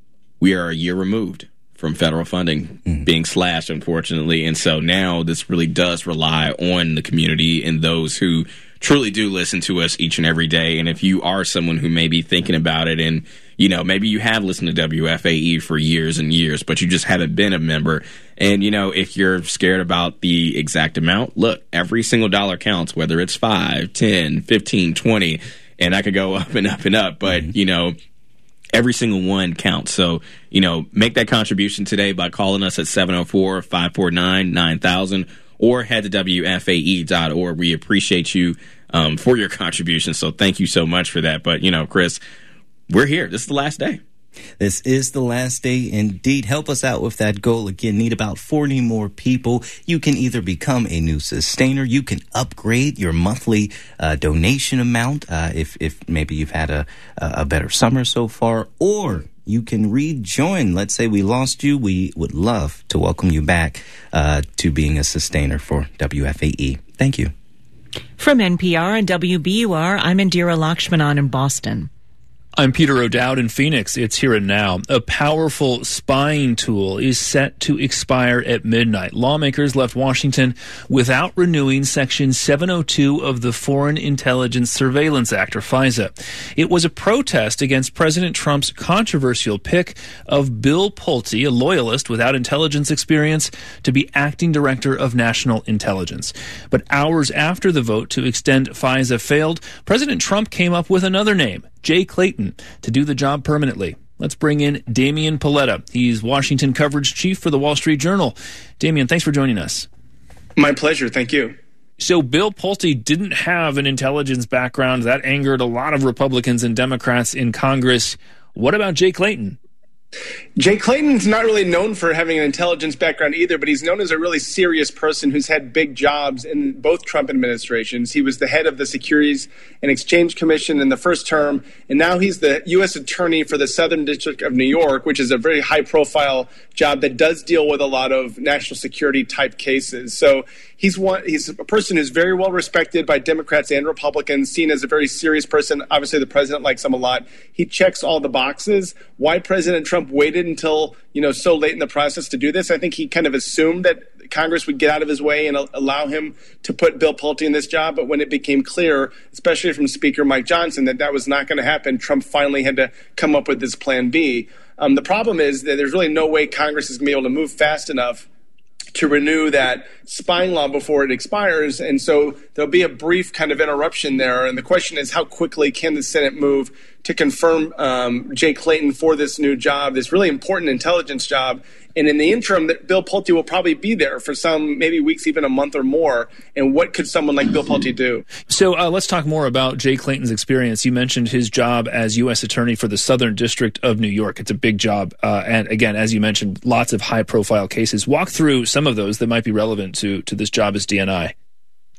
We are a year removed from federal funding mm. being slashed, unfortunately. And so now this really does rely on the community and those who truly do listen to us each and every day. And if you are someone who may be thinking about it, and, you know, maybe you have listened to W F A E for years and years, but you just haven't been a member. And, you know, if you're scared about the exact amount, look, every single dollar counts, whether it's five, ten, fifteen, twenty, and that could go up and up and up. But, mm-hmm. you know, every single one counts. So, you know, make that contribution today by calling us at seven oh four, five four nine, nine thousand or head to W F A E dot org. We appreciate you um, for your contribution. So thank you so much for that. But, you know, Chris, we're here. This is the last day. This is the last day indeed. Help us out with that goal. Again, need about forty more people. You can either become a new sustainer. You can upgrade your monthly uh, donation amount uh, if, if maybe you've had a, a better summer so far, or you can rejoin. Let's say we lost you. We would love to welcome you back uh, to being a sustainer for W F A E. Thank you. From N P R and W B U R, I'm Indira Lakshmanan in Boston. I'm Peter O'Dowd in Phoenix. It's Here and Now. A powerful spying tool is set to expire at midnight. Lawmakers left Washington without renewing Section seven oh two of the Foreign Intelligence Surveillance Act, or FISA. It was a protest against President Trump's controversial pick of Bill Pulte, a loyalist without intelligence experience, to be acting director of national intelligence. But hours after the vote to extend FISA failed, President Trump came up with another name, Jay Clayton, to do the job permanently. Let's bring in Damian Paletta. He's Washington coverage chief for the Wall Street Journal. Damian, thanks for joining us. My pleasure. Thank you. So Bill Pulte didn't have an intelligence background. That angered a lot of Republicans and Democrats in Congress. What about Jay Clayton? Jay Clayton's not really known for having an intelligence background either, but he's known as a really serious person who's had big jobs in both Trump administrations. He was the head of the Securities and Exchange Commission in the first term, and now he's the U S attorney for the Southern District of New York, which is a very high-profile job that does deal with a lot of national security type cases. So he's one, he's a person who's very well respected by Democrats and Republicans, seen as a very serious person. Obviously, the president likes him a lot. He checks all the boxes. Why President Trump waited until, you know, so late in the process to do this? I think he kind of assumed that Congress would get out of his way and allow him to put Bill Pulte in this job. But when it became clear, especially from Speaker Mike Johnson, that that was not going to happen, Trump finally had to come up with this plan B. Um, the problem is that there's really no way Congress is going to be able to move fast enough to renew that spying law before it expires. And so there'll be a brief kind of interruption there. And the question is, how quickly can the Senate move to confirm um, Jay Clayton for this new job, this really important intelligence job? And in the interim, that Bill Pulte will probably be there for some, maybe weeks, even a month or more. And what could someone like Bill Pulte do? So uh, let's talk more about Jay Clayton's experience. You mentioned his job as U S attorney for the Southern District of New York. It's a big job. Uh, and again, as you mentioned, lots of high-profile cases. Walk through some of those that might be relevant to, to this job as D N I.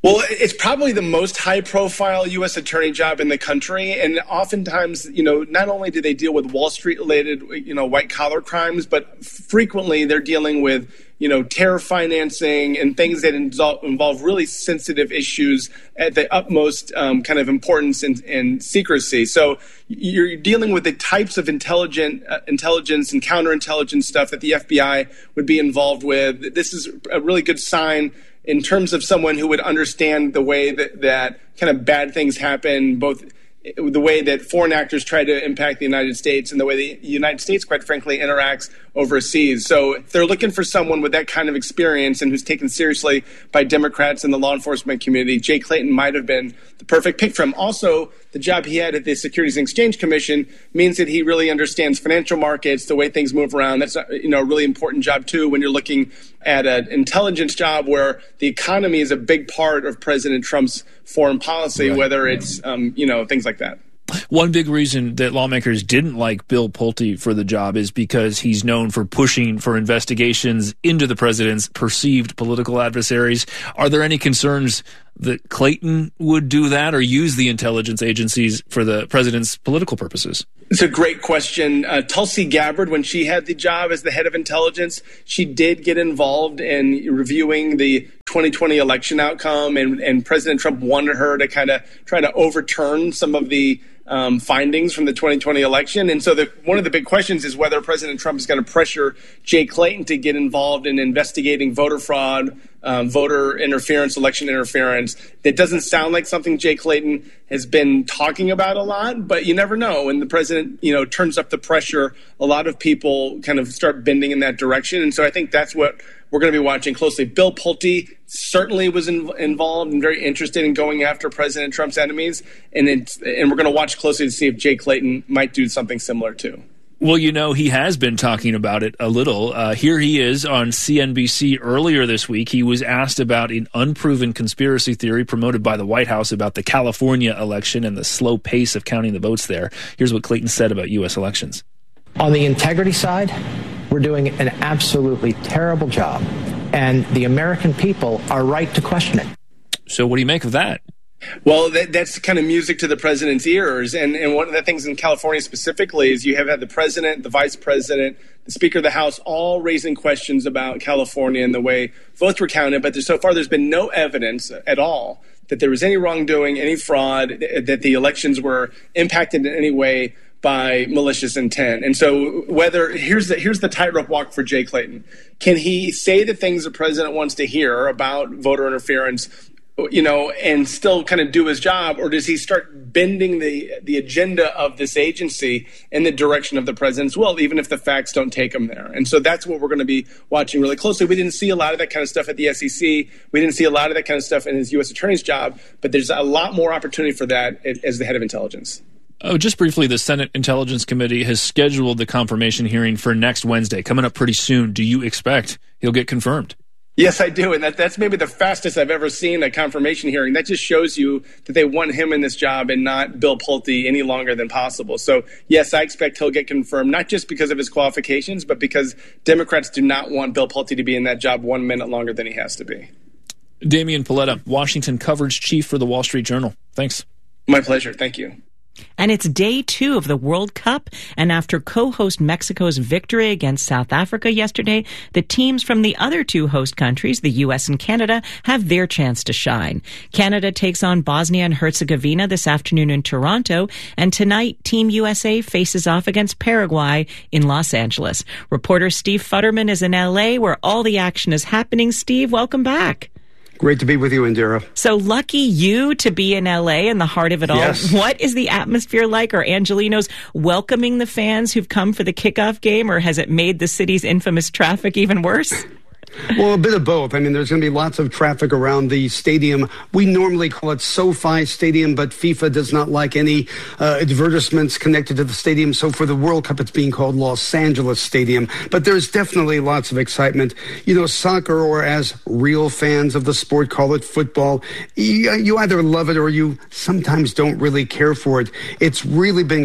Well, it's probably the most high-profile U S attorney job in the country, and oftentimes, you know, not only do they deal with Wall Street-related, you know, white-collar crimes, but frequently they're dealing with, you know, terror financing and things that involve really sensitive issues at the utmost um, kind of importance and, and secrecy. So you're dealing with the types of intelligent uh, intelligence and counterintelligence stuff that the F B I would be involved with. This is a really good sign in terms of someone who would understand the way that, that kind of bad things happen, both the way that foreign actors try to impact the United States and the way the United States, quite frankly, interacts overseas. So if they're looking for someone with that kind of experience and who's taken seriously by Democrats and the law enforcement community, Jay Clayton might have been the perfect pick for him. Also, the job he had at the Securities and Exchange Commission means that he really understands financial markets, the way things move around. That's a, you know, a really important job, too, when you're looking at an intelligence job where the economy is a big part of President Trump's foreign policy, right, whether it's, um, you know, things like that. One big reason that lawmakers didn't like Bill Pulte for the job is because he's known for pushing for investigations into the president's perceived political adversaries. Are there any concerns that Clayton would do that or use the intelligence agencies for the president's political purposes? It's a great question. Uh, Tulsi Gabbard, when she had the job as the head of intelligence, she did get involved in reviewing the twenty twenty election outcome, and, and President Trump wanted her to kind of try to overturn some of the um, findings from the twenty twenty election. And so the, one of the big questions is whether President Trump is going to pressure Jay Clayton to get involved in investigating voter fraud, um, voter interference, election interference. That doesn't sound like something Jay Clayton has been talking about a lot, but you never know. When the president, you know, turns up the pressure, a lot of people kind of start bending in that direction. And so I think that's what we're going to be watching closely. Bill Pulte certainly was in, involved and very interested in going after President Trump's enemies, and it's, and we're going to watch closely to see if Jay Clayton might do something similar too. Well, you know, he has been talking about it a little. Uh, here he is on C N B C earlier this week. He was asked about an unproven conspiracy theory promoted by the White House about the California election and the slow pace of counting the votes there. Here's what Clayton said about U S elections. On the integrity side, we're doing an absolutely terrible job, and the American people are right to question it. So what do you make of that? Well, that, that's kind of music to the president's ears. And, and one of the things in California specifically is you have had the president, the vice president, the Speaker of the House all raising questions about California and the way votes were counted. But there's, so far there's been no evidence at all that there was any wrongdoing, any fraud, that the elections were impacted in any way by malicious intent. And so whether here's the here's the tightrope walk for Jay Clayton. Can he say the things the president wants to hear about voter interference, you know, and still kind of do his job, or does he start bending the the agenda of this agency in the direction of the president's will, even if the facts don't take him there? And so that's what we're going to be watching really closely. We didn't see a lot of that kind of stuff at the S E C. We didn't see a lot of that kind of stuff in his U S attorney's job, but there's a lot more opportunity for that as the head of intelligence. Oh, just briefly, the Senate Intelligence Committee has scheduled the confirmation hearing for next Wednesday, coming up pretty soon. Do you expect he'll get confirmed? Yes, I do. And that, that's maybe the fastest I've ever seen a confirmation hearing. That just shows you that they want him in this job and not Bill Pulte any longer than possible. So, yes, I expect he'll get confirmed, not just because of his qualifications, but because Democrats do not want Bill Pulte to be in that job one minute longer than he has to be. Damian Paletta, Washington coverage chief for the Wall Street Journal. Thanks. My pleasure. Thank you. And it's day two of the World Cup, and after co-host Mexico's victory against South Africa yesterday, the teams from the other two host countries, the U S and Canada, have their chance to shine. Canada takes on Bosnia and Herzegovina this afternoon in Toronto, and tonight Team U S A faces off against Paraguay in Los Angeles. Reporter Steve Futterman is in L A, where all the action is happening. Steve, welcome back. Great to be with you, Indira. So lucky you to be in L A in the heart of it all. Yes. What is the atmosphere like? Are Angelinos welcoming the fans who've come for the kickoff game, or has it made the city's infamous traffic even worse? Well, a bit of both. I mean, there's going to be lots of traffic around the stadium. We normally call it SoFi Stadium, but FIFA does not like any uh, advertisements connected to the stadium. So for the World Cup, it's being called Los Angeles Stadium. But there's definitely lots of excitement. You know, soccer, or as real fans of the sport call it, football, you, you either love it or you sometimes don't really care for it. It's really been great.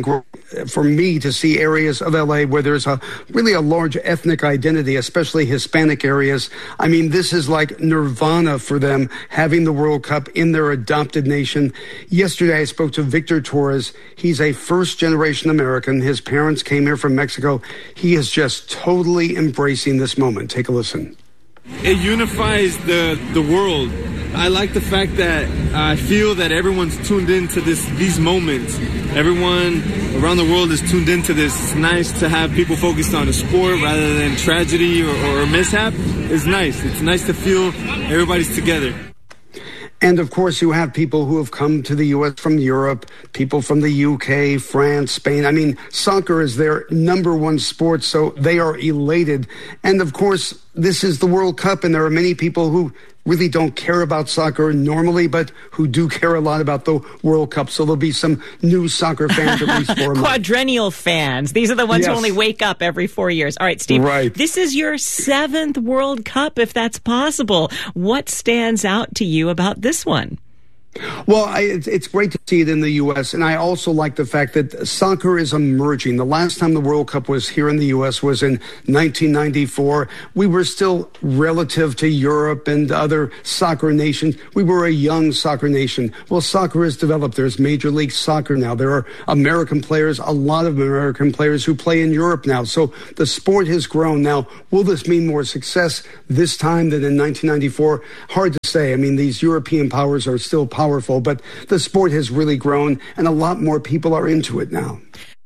for me to see areas of L A where there's a really a large ethnic identity, especially Hispanic areas. I mean, this is like nirvana for them, having the World Cup in their adopted nation. Yesterday, I spoke to Victor Torres. He's a first-generation American. His parents came here from Mexico. He is just totally embracing this moment. Take a listen. It unifies the the world. I like the fact that I feel that everyone's tuned into this these moments. Everyone around the world is tuned into this. It's nice to have people focused on a sport rather than tragedy or, or mishap. It's nice. It's nice to feel everybody's together. And, of course, you have people who have come to the U S from Europe, people from the U K, France, Spain. I mean, soccer is their number one sport, so they are elated. And, of course, this is the World Cup, and there are many people who really don't care about soccer normally, but who do care a lot about the World Cup. So there'll be some new soccer fans at least for a month. Quadrennial fans. These are the ones Yes. who only wake up every four years. All right, Steve. Right. This is your seventh World Cup, if that's possible. What stands out to you about this one? Well, I, it's, it's great to see it in the U S, and I also like the fact that soccer is emerging. The last time the World Cup was here in the U S was in nineteen ninety-four. We were still relative to Europe and other soccer nations. We were a young soccer nation. Well, soccer has developed. There's Major League Soccer now. There are American players, a lot of American players who play in Europe now. So the sport has grown. Now, will this mean more success this time than in nineteen ninety-four? Hard to say. I mean, these European powers are still powerful, but the sport has really grown, and a lot more people are into it now.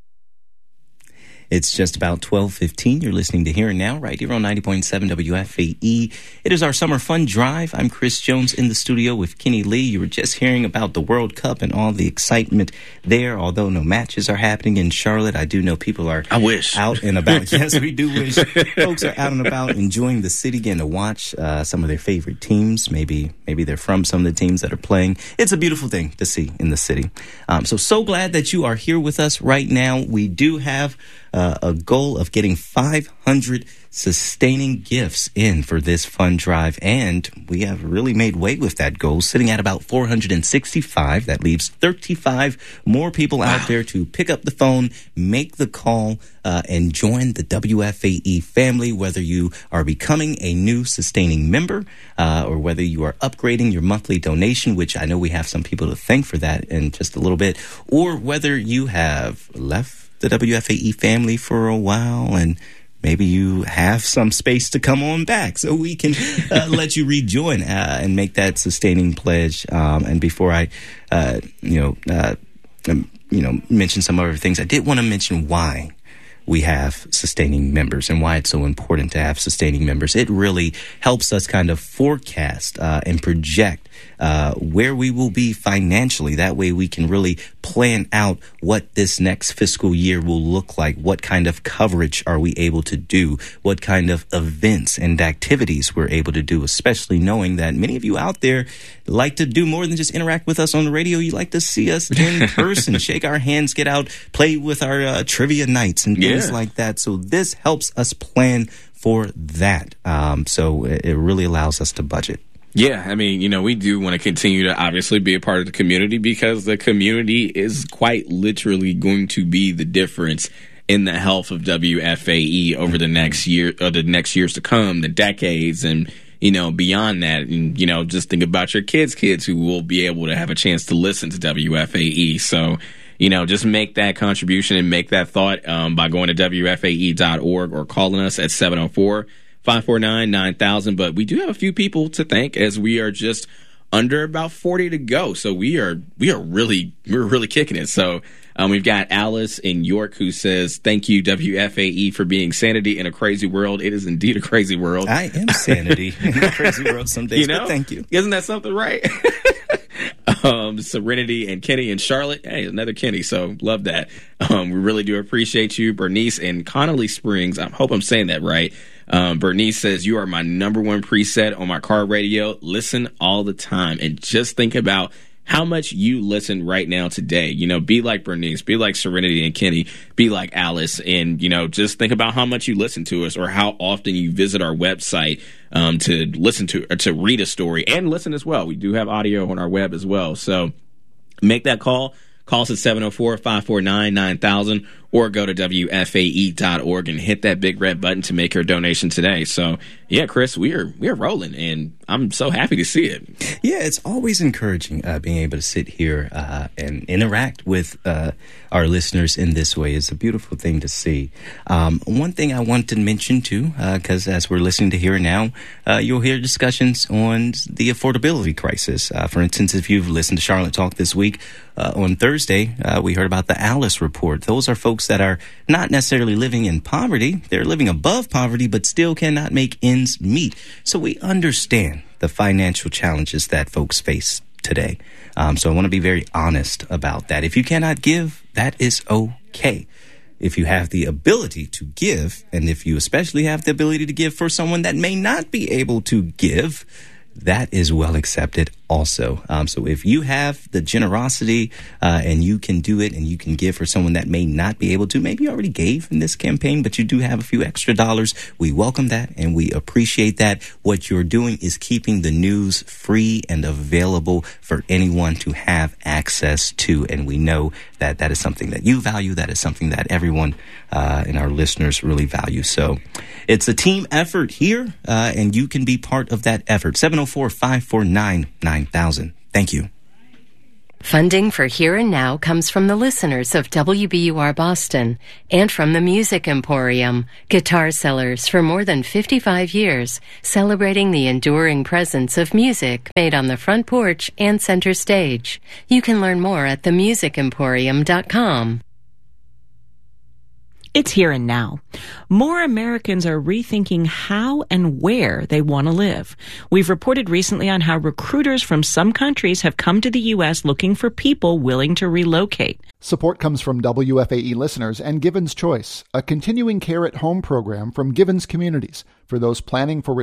It's just about twelve fifteen. You're listening to Here and Now right here on ninety point seven W F A E. It is our summer fun drive. I'm Chris Jones in the studio with Kenny Lee. You were just hearing about the World Cup and all the excitement there. Although no matches are happening in Charlotte, I do know people are I wish. out and about. Yes, we do wish. Folks are out and about enjoying the city, getting to watch uh, some of their favorite teams. Maybe maybe they're from some of the teams that are playing. It's a beautiful thing to see in the city. Um, so, so glad that you are here with us right now. We do have Uh, a goal of getting five hundred sustaining gifts in for this fun drive, and we have really made way with that goal, sitting at about four hundred sixty-five. That leaves thirty-five more people wow. out there to pick up the phone, make the call, uh, and join the W F A E family, whether you are becoming a new sustaining member uh, or whether you are upgrading your monthly donation, which I know we have some people to thank for that in just a little bit, or whether you have left the W F A E family for a while and maybe you have some space to come on back so we can uh, let you rejoin uh, and make that sustaining pledge. Um, and before I, uh, you know, uh, um, you know, mention some other things, I did want to mention why we have sustaining members and why it's so important to have sustaining members. It really helps us kind of forecast uh, and project uh, where we will be financially. That way we can really plan out what this next fiscal year will look like. What kind of coverage are we able to do? What kind of events and activities we're able to do, especially knowing that many of you out there like to do more than just interact with us on the radio. You like to see us in person, shake our hands, get out, play with our uh, trivia nights and things yeah. like that. So this helps us plan for that. Um, so it, it really allows us to budget. Yeah, I mean, you know, we do want to continue to obviously be a part of the community because the community is quite literally going to be the difference in the health of W F A E over the next year, or the next years to come, the decades, and you know, beyond that. And you know, just think about your kids' kids who will be able to have a chance to listen to W F A E. So, you know, just make that contribution and make that thought um, by going to W F A E dot org or calling us at seven oh four, five four nine, nine thousand. But we do have a few people to thank, as we are just under about forty to go. So we are we are really we're really kicking it. So um, we've got Alice in York who says, "Thank you, W F A E, for being sanity in a crazy world." It is indeed a crazy world. I am sanity in a crazy world some days. You know, but thank you. Isn't that something, right? um, Serenity and Kenny in Charlotte. Hey, another Kenny. So love that. Um, we really do appreciate you, Bernice in Connolly Springs. I hope I'm saying that right. Um, Bernice says, "You are my number one preset on my car radio. Listen all the time." And just think about how much you listen right now today. You know, be like Bernice, be like Serenity and Kenny, be like Alice, and, you know, just think about how much you listen to us or how often you visit our website um, to listen to or to read a story and listen as well. We do have audio on our web as well. So make that call. Call us at seven oh four, five four nine, nine thousand or go to W F A E dot org and hit that big red button to make your donation today. So, yeah, Chris, we are we are rolling, and I'm so happy to see it. Yeah, it's always encouraging uh, being able to sit here uh, and interact with uh, our listeners in this way. It's a beautiful thing to see. Um, one thing I want to mention, too, because uh, as we're listening to Here and Now, uh, you'll hear discussions on the affordability crisis. Uh, for instance, if you've listened to Charlotte Talk this week, uh, on Thursday, uh, we heard about the Alice Report. Those are folks that are not necessarily living in poverty. They're living above poverty, but still cannot make ends meet. So we understand the financial challenges that folks face today. Um, so I want to be very honest about that. If you cannot give, that is okay. If you have the ability to give, and if you especially have the ability to give for someone that may not be able to give, that is well accepted also. Um, so if you have the generosity uh, and you can do it and you can give for someone that may not be able to, maybe you already gave in this campaign, but you do have a few extra dollars, we welcome that and we appreciate that. What you're doing is keeping the news free and available for anyone to have access to. And we know that that is something that you value. That is something that everyone uh, and our listeners really value. So it's a team effort here, uh, and you can be part of that effort. seven oh four, five four nine, nine thousand. Thank you. Funding for Here and Now comes from the listeners of W B U R Boston and from the Music Emporium, guitar sellers for more than fifty-five years, celebrating the enduring presence of music made on the front porch and center stage. You can learn more at the music emporium dot com. It's Here and Now. More Americans are rethinking how and where they want to live. We've reported recently on how recruiters from some countries have come to the U S looking for people willing to relocate. Support comes from W F A E listeners and Givens Choice, a continuing care at home program from Givens Communities for those planning for